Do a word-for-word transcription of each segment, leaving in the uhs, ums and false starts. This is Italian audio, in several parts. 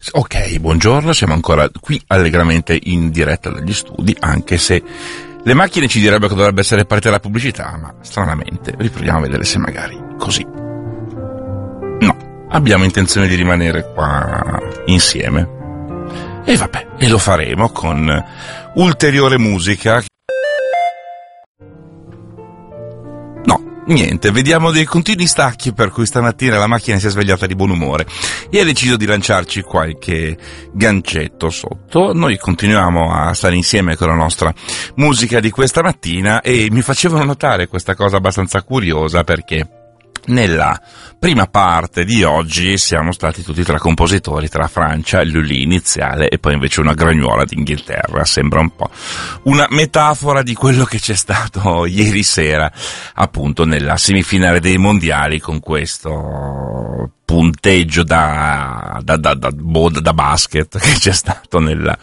Ok, buongiorno, siamo ancora qui allegramente in diretta dagli studi, anche se le macchine ci direbbero che dovrebbe essere partita la pubblicità, ma stranamente riproviamo a vedere se magari così. No, abbiamo intenzione di rimanere qua insieme. E vabbè, e lo faremo con ulteriore musica. Niente, vediamo dei continui stacchi per cui stamattina la macchina si è svegliata di buon umore e ha deciso di lanciarci qualche gancetto sotto. Noi continuiamo a stare insieme con la nostra musica di questa mattina e mi facevano notare questa cosa abbastanza curiosa perché nella prima parte di oggi siamo stati tutti tra compositori, tra Francia, Lully iniziale e poi invece una gragnuola d'Inghilterra. Sembra un po' una metafora di quello che c'è stato ieri sera appunto nella semifinale dei mondiali con questo punteggio da da da da, da basket che c'è stato nella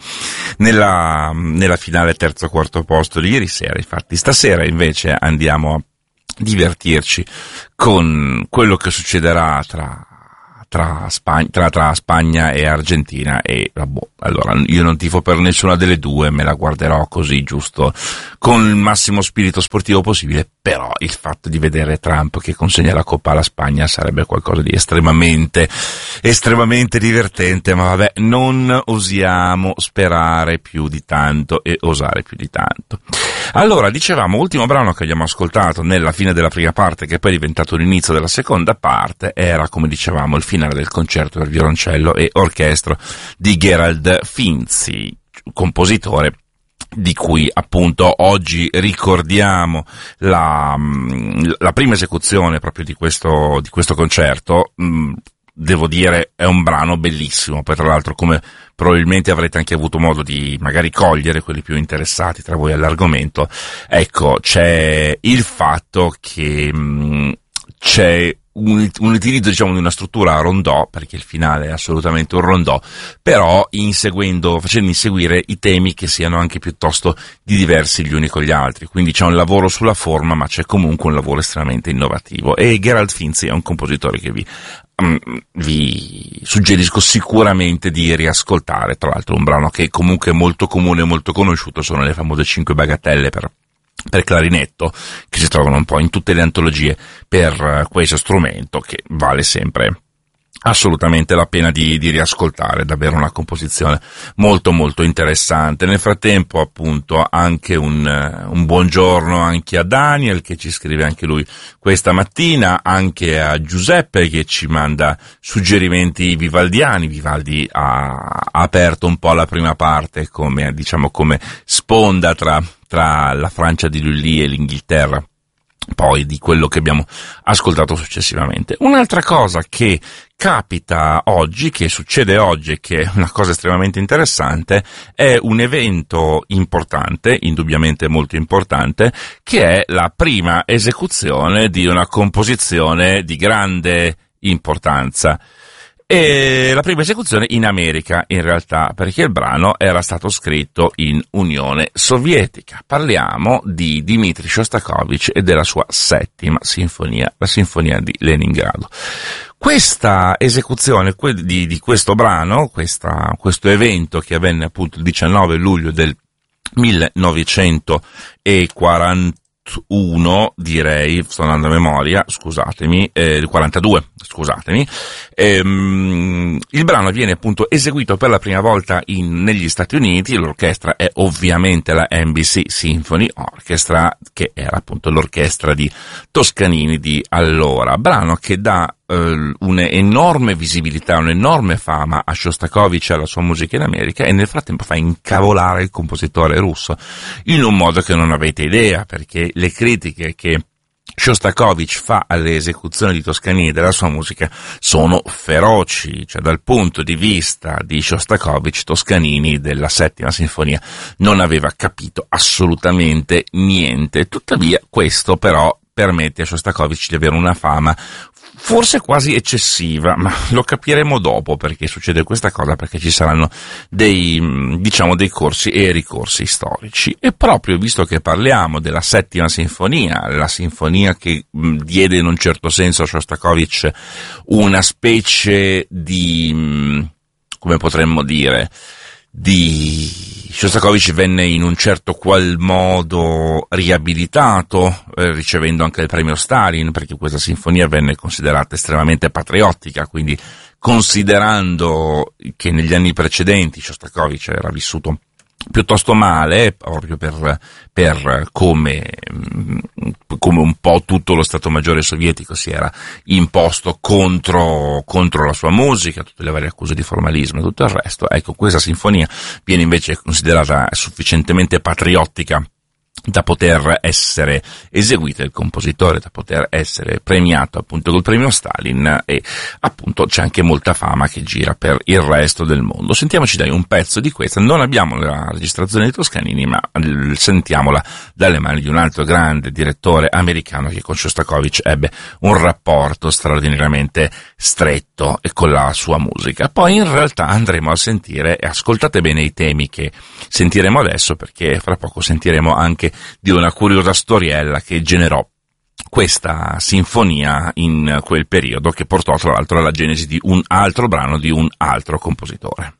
nella nella finale terzo quarto posto di ieri sera. Infatti stasera invece andiamo a divertirci con quello che succederà tra tra Spagna, tra, tra Spagna e Argentina e vabbè, allora io non tifo per nessuna delle due, me la guarderò così giusto con il massimo spirito sportivo possibile, però il fatto di vedere Trump che consegna la Coppa alla Spagna sarebbe qualcosa di estremamente estremamente divertente, ma vabbè, non osiamo sperare più di tanto e osare più di tanto. Allora, dicevamo, ultimo brano che abbiamo ascoltato nella fine della prima parte, che poi è diventato l'inizio della seconda parte, era, come dicevamo, il finale del concerto per violoncello e orchestra di Gerald Finzi, compositore di cui appunto oggi ricordiamo la, la prima esecuzione proprio di questo, di questo concerto. Devo dire, è un brano bellissimo, poi tra l'altro, come probabilmente avrete anche avuto modo di magari cogliere quelli più interessati tra voi all'argomento, ecco, c'è il fatto che mh, c'è un, un utilizzo, diciamo, di una struttura a rondò, perché il finale è assolutamente un rondò, però inseguendo, facendo inseguire i temi che siano anche piuttosto di diversi gli uni con gli altri, quindi c'è un lavoro sulla forma, ma c'è comunque un lavoro estremamente innovativo, e Gerald Finzi è un compositore che vi vi suggerisco sicuramente di riascoltare. Tra l'altro un brano che comunque è molto comune e molto conosciuto sono le famose cinque bagatelle per per clarinetto, che si trovano un po' in tutte le antologie per questo strumento, che vale sempre assolutamente la pena di, di riascoltare, davvero una composizione molto molto interessante. Nel frattempo appunto anche un, un buongiorno anche a Daniel, che ci scrive anche lui questa mattina, anche a Giuseppe che ci manda suggerimenti vivaldiani. Vivaldi ha, ha aperto un po' la prima parte come, diciamo, come sponda tra, tra la Francia di Lully e l'Inghilterra poi di quello che abbiamo ascoltato successivamente. Un'altra cosa che capita oggi, che succede oggi, che è una cosa estremamente interessante, è un evento importante, indubbiamente molto importante, che è la prima esecuzione di una composizione di grande importanza. E la prima esecuzione in America, in realtà, perché il brano era stato scritto in Unione Sovietica. Parliamo di Dmitri Shostakovich e della sua settima sinfonia, la sinfonia di Leningrado. Questa esecuzione di, di questo brano, questa, questo evento che avvenne appunto il diciannove luglio del millenovecentoquarantuno, direi, sto andando a memoria, scusatemi, eh, quarantadue, scusatemi, ehm, il brano viene appunto eseguito per la prima volta in, negli Stati Uniti. L'orchestra è ovviamente la N B C Symphony Orchestra, che era appunto l'orchestra di Toscanini di allora, brano che dà Uh, un'enorme visibilità, un'enorme fama a Shostakovich e alla sua musica in America, e nel frattempo fa incavolare il compositore russo in un modo che non avete idea, perché le critiche che Shostakovich fa alle esecuzioni di Toscanini della sua musica sono feroci, cioè dal punto di vista di Shostakovich Toscanini della settima sinfonia non aveva capito assolutamente niente. Tuttavia questo però permette a Shostakovich di avere una fama forse quasi eccessiva, ma lo capiremo dopo perché succede questa cosa, perché ci saranno dei, diciamo, dei corsi e ricorsi storici. E proprio visto che parliamo della settima sinfonia, la sinfonia che diede in un certo senso a Shostakovich una specie di come potremmo dire, di Shostakovich venne in un certo qual modo riabilitato, eh, ricevendo anche il premio Stalin, perché questa sinfonia venne considerata estremamente patriottica, quindi considerando che negli anni precedenti Shostakovich era vissuto piuttosto male, proprio per, per come, come un po' tutto lo Stato Maggiore sovietico si era imposto contro, contro la sua musica, tutte le varie accuse di formalismo e tutto il resto. Ecco, questa sinfonia viene invece considerata sufficientemente patriottica da poter essere eseguita il compositore, da poter essere premiato appunto col premio Stalin, e appunto c'è anche molta fama che gira per il resto del mondo. Sentiamoci dai un pezzo di questa, non abbiamo la registrazione di Toscanini, ma sentiamola dalle mani di un altro grande direttore americano che con Shostakovich ebbe un rapporto straordinariamente stretto e con la sua musica. Poi in realtà andremo a sentire, e ascoltate bene i temi che sentiremo adesso, perché fra poco sentiremo anche di una curiosa storiella che generò questa sinfonia in quel periodo, che portò tra l'altro alla genesi di un altro brano di un altro compositore.